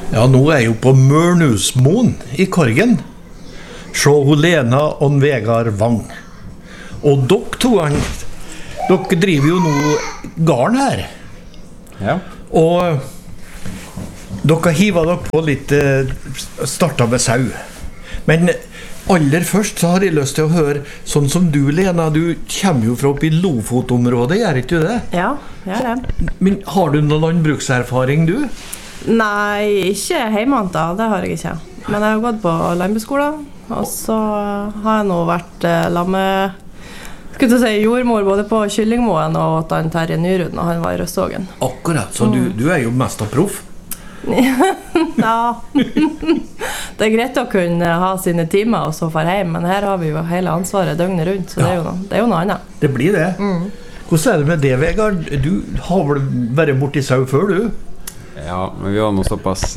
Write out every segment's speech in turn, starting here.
Ja, nå jeg jo på Mørnhusmoen I Korgen. Se hun Lena og Vegard Wang. Og dere driver jo nå garn her. Ja. Og dere hiver dere på litt startet med sau. Men aller først så har jeg lyst til å høre, sånn som du, Lena, du kommer jo fra oppe I Lofotområdet, gjør ikke du det? Ja, jeg gjør det. Men har du noen landbrukserfaring, du? Nei, ikke hjemmant da, det har jeg ikke. Men jeg har gått på landbruksskolen, og så har jeg nå vært skulle si jordmor både på Kyllingmoen og åt han Terje Nyrud når han var I Røstågen. Akkurat, så du jo mest av proff? Ja, det greit å kunne ha sine timer og så far hjem, men her har vi jo hele ansvaret døgnet rundt, så det jo noe annet. Det blir det. Hvordan det med det, Vegard? Du har vel vært borti sau før, du? Ja, men vi var nå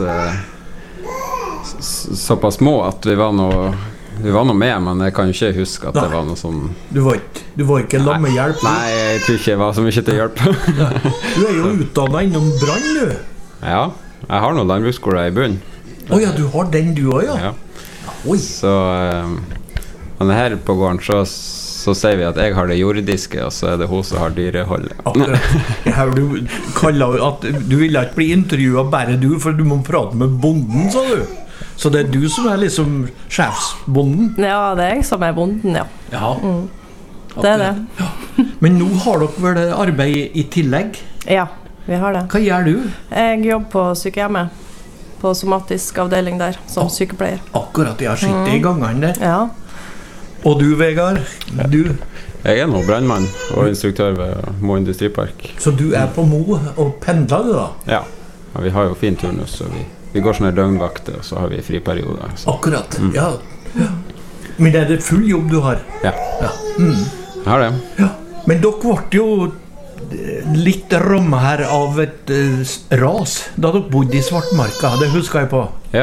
såpass små at vi var noe med, men jeg kan jo ikke huske at det var noe sånn... Du var ikke lammehjelp? Nei, jeg tror ikke jeg var så mye til hjelp. Du jo utdannet innom brann, du? Ja, jeg har noen landbruksskoler I bunn. Ja, du har den du også, ja? Oi. Så men her på gården så sier vi at jeg har det jordiske, og så det hun som har dyreholdet. Akkurat. Du kaller at du vil ikke bli intervjuet bare du, for du må prate med bonden, sa du. Så det du som liksom sjefsbonden? Ja, det jeg som bonden, ja. Ja. Det det. Ja. Men nå har dere vel arbeid I tillegg? Ja, vi har det. Hva gjør du? Jeg jobber på sykehjemmet, på somatisk avdeling der, som sykepleier. Akkurat, jeg har sittet I gangene der. Ja. Og du, Vegard? Du? Jeg nå brandmann og instruktør ved Mo Industripark. Så du på Mo og pendler du da? Ja, vi har jo fin turnus, så vi går sånne døgnvakter, og så har vi friperioder. Så. Akkurat, ja. Men det det full jobb du har? Ja, jeg har det. Ja. Men dere ble jo litt rammet her av et ras da dere bodde I Svartmarka, det husker jeg på. Ja.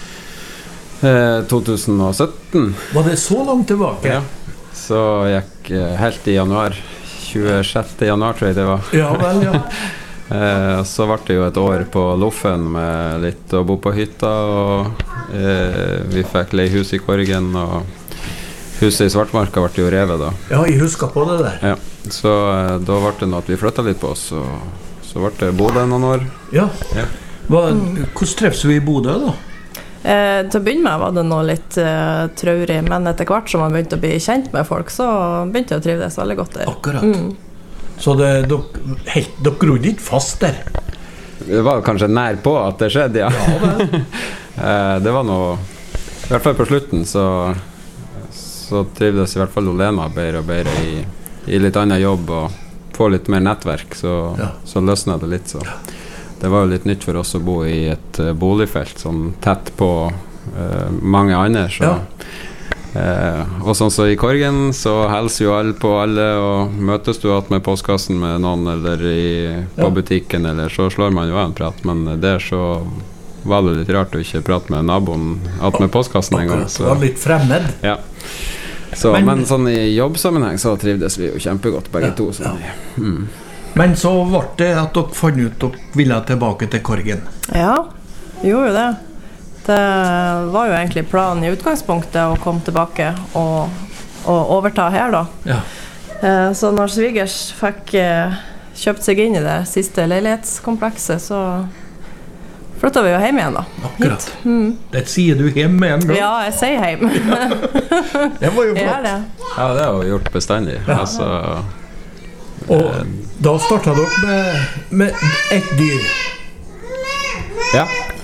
2017. Var det så langt tilbake? Ja. Så gikk helt I januar, 26. januar tror jeg det var. Ja vel, ja. Så var det jo et år på Loffen med litt å bo på hytta, og vi fikk leie hus I Korgen, og huset I Svartmarka ble jo revet da. Ja, jeg husker på det der. Ja, så da var det noe at vi flyttet litt på oss, og så ble det Bodø noen år. Ja. Hvordan treffes vi I Bodø da? Til å begynne med var det noe litt traurig, men etter hvert som man begynte å bli kjent med folk, så begynte jeg å trives veldig godt der. Akkurat. Så dere grodde ikke fast der? Det var kanskje nær på at det skjedde, ja. Det var noe, I hvert fall på slutten, så trivdes I hvert fall Lena bedre og bedre I litt annen jobb, og få litt mer nettverk, så løsnet det litt, så... Det var jo litt nytt for oss å bo I et boligfelt sånn tett på mange andre så, og sånn så I Korgen så helser jo alle på alle og møtes du at med postkassen med noen eller på butikken eller så slår man jo en prat men der så var det litt rart å ikke prate med naboen at med postkassen en gang så. Det var litt fremmed ja. Så, men sånn I jobbsammenheng så trivdes vi jo kjempegodt begge to sånn. Men så var det at dere fant ut at dere ville tilbake til Korgen. Ja, gjorde jo det. Det var jo egentlig planen I utgangspunktet å komme tilbake og overta her da. Ja. Så når svigers fikk kjøpt seg inn I det siste leilighetskomplekset, så flyttet vi jo hjem igjen da. Akkurat. Det sier du hjem igjen da? Ja, jeg sier hjem. Det var jo flott. Det. Ja, det har vi gjort bestandig. Altså... Og da startet dere med et dyr? Ja.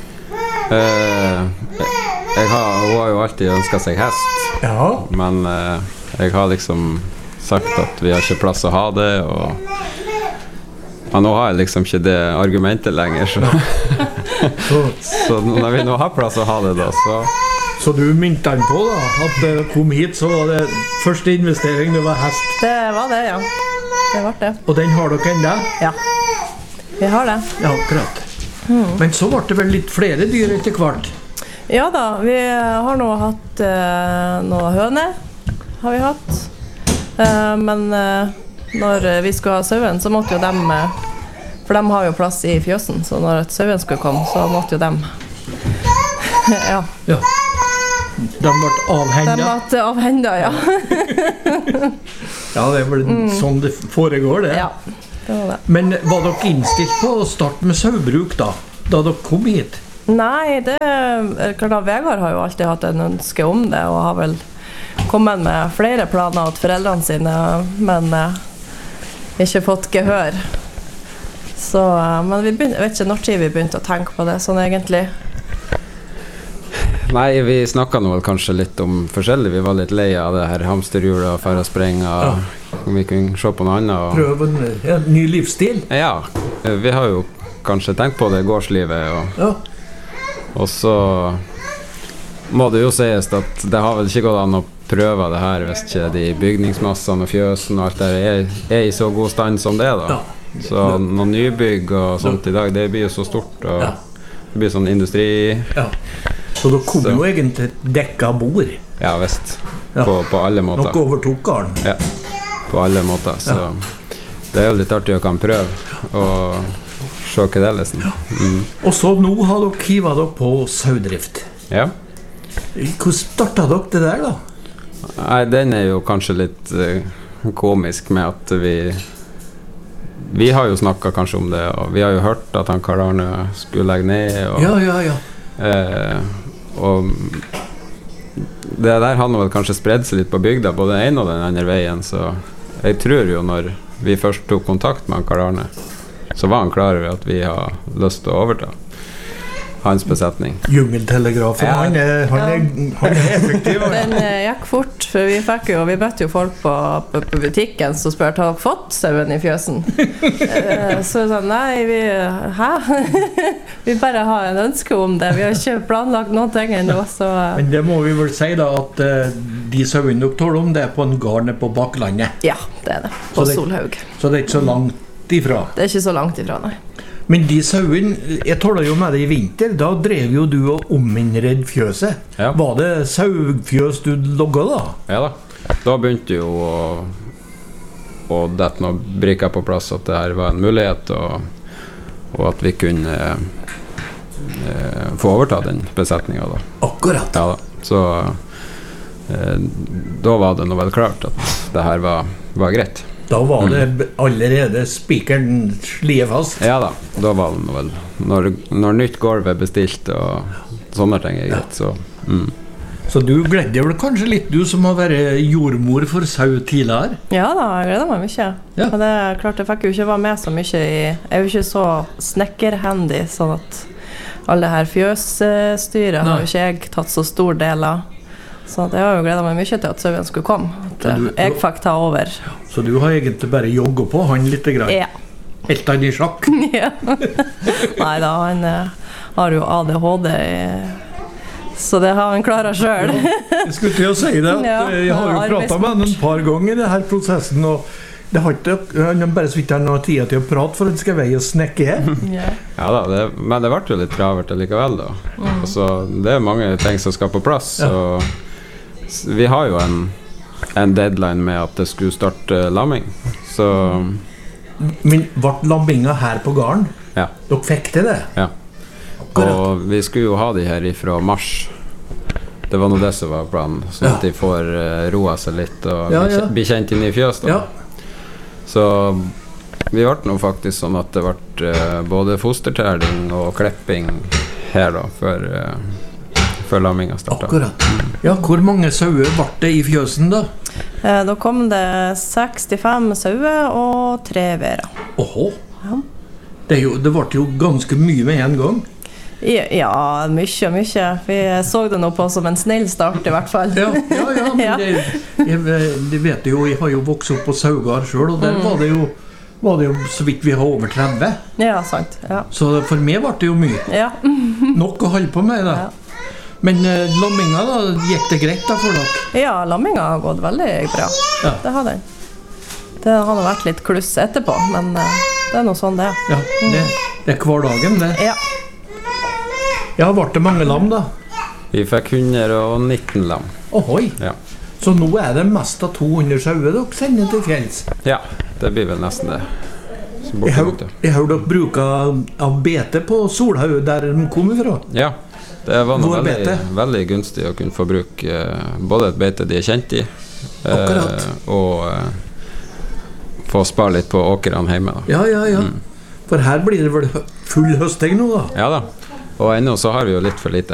Hun har jo alltid ønsket seg hest. Ja. Men jeg har liksom sagt at vi har ikke plass å ha det, og nå har jeg liksom ikke det argumentet lenger, så når vi nå har plass å ha det da, Så du mynte den på da, at det kom hit, så var det første investering, det var hest? Det var det, ja. Det var det. Og den har dere enda? Ja, vi har det. Ja, akkurat. Men så var det vel litt flere dyr etter hvert? Ja da, vi har nå hatt noen høner, har vi hatt. Men når vi skulle ha sauen, så måtte jo dem, for de har jo plass I fjøsen, så når sauen skulle komme, så måtte jo dem Ja. Ja. De ble De avhendet. ble avhendet, ja. Ja, det er vel sånn det foregår, det. Ja, det var det. Men var dere innstilt på å starte med saubruk da dere kom hit? Nei, det klart at Vegard har jo alltid hatt en ønske om det, og har vel kommet med flere planer til foreldrene sine, men ikke fått gehør. Så, men jeg vet ikke når vi begynte å tenke på det, sånn egentlig. Nei, vi snakket nå vel kanskje litt om forskjellig. Vi var litt lei av det her hamsterhjulet og færre sprenger. Om vi kunne se på noe annet. Prøve en ny livsstil? Ja, vi har jo kanskje tenkt på det gårdslivet. Og så må det jo sies at det har vel ikke gått an å prøve det her hvis ikke de bygningsmassene og fjøsen og alt der er i så god stand som det da. Så noen nybygg og sånt i dag, det blir jo så stort, og det blir sånn industri. Ja. Så da kom jo egentlig dekka bord. Ja, visst. På alle måter. Nok overtok garden. Ja, på alle måter. Så det er jo litt artig å kan prøve og se hva det er liksom. Og så nå har dere hivet dere på saudrift. Ja. Hvordan startet dere det der da? Nei, den er jo kanskje litt komisk med at vi har jo snakket kanskje om det, og vi har jo hørt at han Karl Arne skulle legge ned, og, og det der har vel kanskje spredd seg litt på bygda, både den ene og den andre veien, så jeg tror jo når vi først tok kontakt med han Karl Arne, så var han klar over at vi har lyst til å overta hans besetning. Jungeltelegrafen, han er effektiv. Den gikk fort, for vi møtte jo folk på butikken som spurte, har dere fått sauen i fjøsen? Så sånn, nei, vi bare har en ønske om det, vi har ikke planlagt noen ting ennå. Men det må vi vel si da, at de sauene dere tåler om det på en garn på Baklandet. Ja, det er det, på Solhaug. Så det er ikke så langt ifra? Det er ikke så langt ifra, nei. Men de sauene, jeg tåler jo med det i vinter, da drev jo du og ominnredd fjøset. Ja. Var det saufjøs du logget da? Ja da. Da begynte jo å dette noen brikker på plass at det her var en mulighet, og at vi kunne få overta den besetningen da. Akkurat. Ja da. Så da var det nå vel klart at det her var greit. Da var det allerede spikeren slie fast. Ja da, da var det vel når nytt gulv er bestilt og sånne ting er greit, så Så du gledde vel kanskje litt, du som har vært jordmor for sau tidligere? Ja da, jeg gleder meg mye. Og det er klart, jeg fikk jo ikke være med så mye jeg er jo ikke så snekkerhandy, sånn at alle her fjøsstyret har jo ikke jeg tatt så stor del av. Så jeg har jo gledet meg mye til at sauen skulle komme, at jeg fikk ta over. Så du har egentlig bare jogget på han litt grann? Ja. Helt han i sjakk? Ja. Neida, han har jo ADHD, så det har han klaret selv. Jeg skulle til å si det, at jeg har jo pratet med han et par ganger i denne prosessen, og det har ikke, han bare så vidt han har tid til å prate for at det skal veie å snekke her. Ja da, men det ble jo litt travert likevel da. Altså, det er mange ting som skal på plass, og vi har jo en deadline med at det skulle starte lamming, så... Men ble lamminga her på garden? Ja. Dere fikk til det? Ja. Og vi skulle jo ha de her ifra mars. Det var noe det som var planen, så at de får roa seg litt og bli kjent inn i fjøs da. Så vi ble nå faktisk sånn at det ble både fostertæling og klepping her da, før lamminga startet. Akkurat. Ja, hvor mange sauer ble det i fjøsen da? Da kom det 65 sauer og 3 verer. Åhå. Ja. Det ble jo ganske mye med en gang. Ja, mye. Vi så det nå på som en snill start i hvert fall. Ja, men det vet jo, jeg har jo vokst opp på Saugard selv, og der var det jo så vidt vi har over 30. Ja, sant. Ja. Så for meg ble det jo mye. Ja. Nok å holde på med da. Ja. Men lamminga da, gikk det greit da for dere? Ja, lamminga har gått veldig bra. Ja. Det har den. Det har vært litt kluss etterpå, men det er noe sånn det. Ja, det er hverdagen det. Ja. Ja, ble det mange lam da? Vi fikk 119 lam. Ohoi. Ja. Så nå er det mest av 200 sauer dere sender til fjells? Ja, det blir vel nesten det. Jeg har dere bruker av bete på Solhaug der de kommer fra? Ja, Det var noe Vårbeite. veldig gunstig å kunne få bruke både et beite de kjent i, og få spare litt på åkerne hjemme. Da. Ja. For her blir det vel full høsting nå, da? Ja da, og ennå så har vi jo litt for lite